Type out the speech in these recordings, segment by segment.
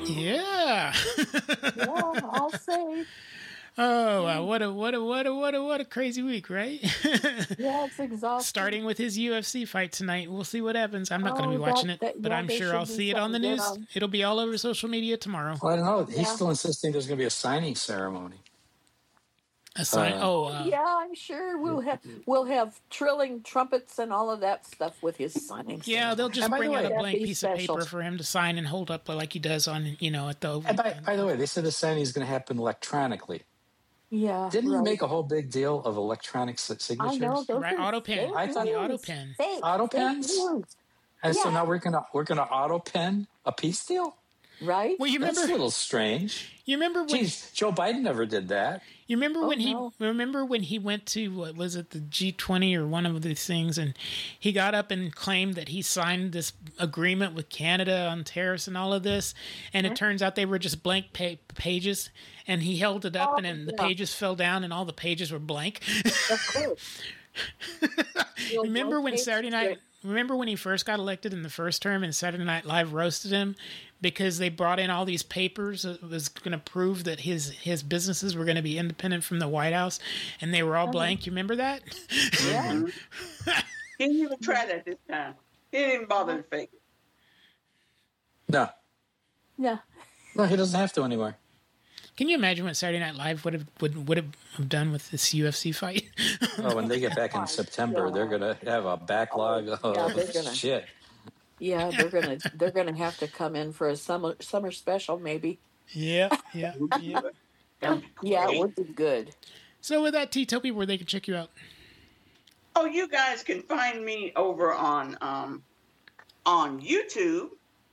Yeah. Yeah, I'll say. Oh, wow. What a crazy week, right? Yeah, it's exhausting. Starting with his UFC fight tonight. We'll see what happens. I'm not going to be watching it, but I'm they sure should I'll do see it on the something good news. on. It'll be all over social media tomorrow. Well, I don't know. He's Yeah. still insisting there's going to be a signing ceremony. A sign. Yeah, I'm sure we'll have trilling trumpets and all of that stuff with his signing. Yeah, they'll just And by bring the out way- a blank That'd be piece special. of paper for him to sign and hold up like he does on, at the. And by the way, they said the signing is going to happen electronically. Yeah. Didn't he right. make a whole big deal of electronic signatures? I know those Right, are auto pen. I thought- the auto pen. Auto pens? And so Yeah. now we're gonna auto pen a peace deal? Right? Well, you That's remember? a little strange. You remember when? Geez, Joe Biden never did that. You remember Oh, when he? no. Remember when he went to what was it, the G20 or one of these things, and he got up and claimed that he signed this agreement with Canada on tariffs and all of this, and it turns out they were just blank pages, and he held it up, and then the pages fell down, and all the pages were blank. Of course. Remember when Saturday Night? Remember when he first got elected in the first term, and Saturday Night Live roasted him because they brought in all these papers that was going to prove that his businesses were going to be independent from the White House, and they were all blank. You remember that? Yeah. He didn't even try that this time. He didn't even bother to fake it. No. Yeah. No, he doesn't have to anymore. Can you imagine what Saturday Night Live would have done with this UFC fight? Oh, when they get back in September, they're gonna have a backlog of they're gonna- shit. Yeah, they're gonna have to come in for a summer special maybe. Yeah. Yeah, it would be good. So with that, T-Topi, where they can check you out? Oh, you guys can find me over on YouTube.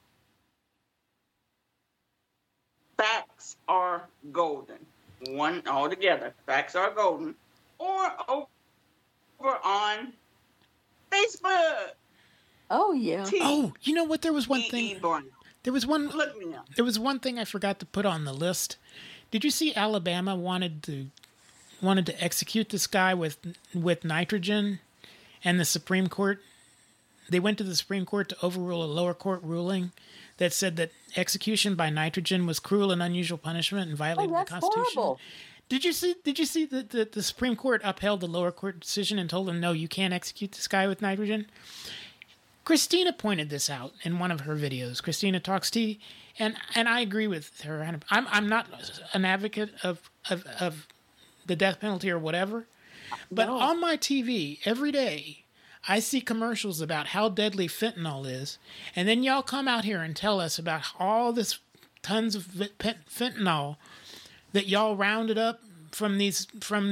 Facts are golden. One all together. Facts are golden. Or over on Facebook. Oh yeah. Oh, you know what? There was one T.E. thing. Brown. There was one. Look me up. There was one thing I forgot to put on the list. Did you see Alabama wanted to execute this guy with nitrogen, and the Supreme Court? They went to the Supreme Court to overrule a lower court ruling that said that execution by nitrogen was cruel and unusual punishment and violated that's the Constitution. horrible. Did you see that the Supreme Court upheld the lower court decision and told them, no, you can't execute this guy with nitrogen? Christina pointed this out in one of her videos. Christina Talks Tea, and I agree with her. I'm not an advocate of the death penalty or whatever, but No. on my TV every day I see commercials about how deadly fentanyl is, and then y'all come out here and tell us about all this tons of fentanyl that y'all rounded up from these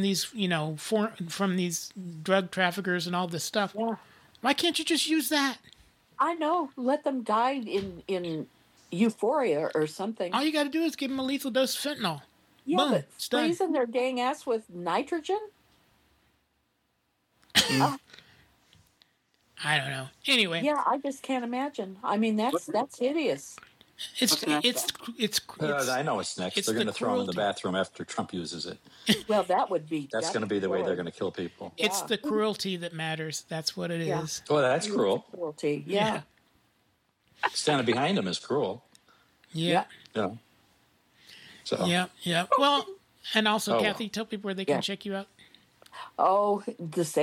drug traffickers and all this stuff. Yeah. Why can't you just use that? I know. Let them die in euphoria or something. All you got to do is give them a lethal dose of fentanyl. Yeah, Boom, but it's done. freezing their dang ass with nitrogen? I don't know. Anyway, Yeah, I just can't imagine. I mean, that's hideous. it's I know it's next. it's They're going the to throw him in the cruelty. bathroom after Trump uses it. Well, that would be. That's going to be the way they're going to kill people. It's Yeah. the cruelty that matters. That's what it Yeah. is. Well, that's cruel. Cruelty. Yeah. Standing behind him is cruel. Yeah. You know. So Yeah. Well, and also, Oh, Kathy, tell people where they can Yeah. check you out. Oh, the same.